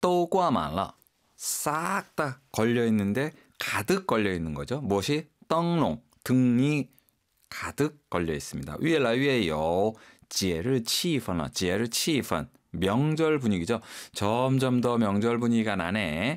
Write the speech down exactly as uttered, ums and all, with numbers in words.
都挂满了. 싹 다 걸려 있는데 가득 걸려 있는 거죠. 무엇이? 灯笼, 등이 가득 걸려 있습니다. 越来越有节日气氛了. 节日气氛, 명절 분위기죠. 점점 더 명절 분위기가 나네.